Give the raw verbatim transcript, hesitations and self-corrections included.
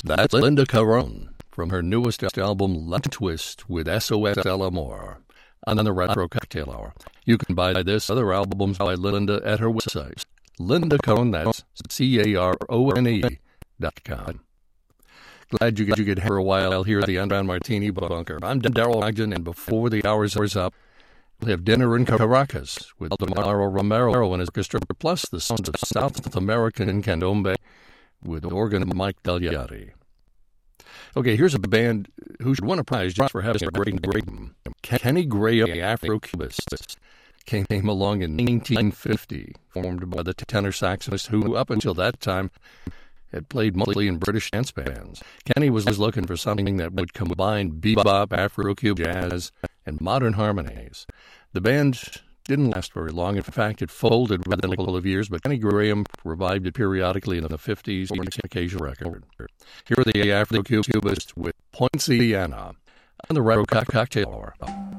That's Linda Carone from her newest album, Let Twist, with S O S Amor, on the Retro Cocktail Hour. You can buy this other albums by Linda at her website, Linda Carone, that's C A R O N E dot com. Glad you could have her a while here at the Underground Martini Bunker. I'm Daryl Ogden, and before the hour's up, we'll have dinner in Caracas with Aldemaro Romero and his orchestra, plus the sounds of South American candombe with organ Mike Dagliari. Okay, here's a band who should win a prize just for having a great great Kenny Graham, the Afro-Cubist, came along in nineteen fifty, formed by the tenor saxophonist who, up until that time, had played mostly in British dance bands. Kenny was looking for something that would combine bebop, Afro-Cuban jazz, and modern harmonies. The band didn't last very long. In fact, it folded within a couple of years, but Kenny Graham revived it periodically in the fifties on an occasional record. Here are the Afro-Cubists with Poinciana on the Retro Cocktail Hour.